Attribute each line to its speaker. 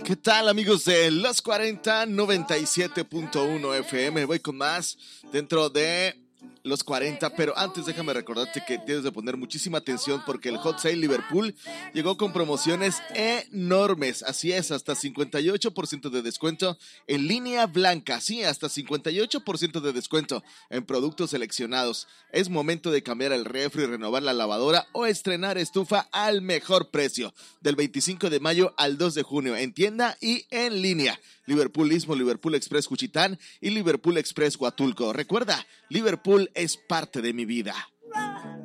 Speaker 1: ¿Qué tal, amigos de Los 40 97.1 FM? Voy con más dentro de Los 40, pero antes déjame recordarte que tienes de poner muchísima atención porque el Hot Sale Liverpool llegó con promociones enormes. Así es, hasta 58% de descuento en línea blanca. Sí, hasta 58% de descuento en productos seleccionados. Es momento de cambiar el refri, renovar la lavadora o estrenar estufa al mejor precio. Del 25 de mayo al 2 de junio en tienda y en línea. Liverpool Istmo, Liverpool Express Juchitán y Liverpool Express Huatulco. Recuerda, Liverpool es parte de mi vida.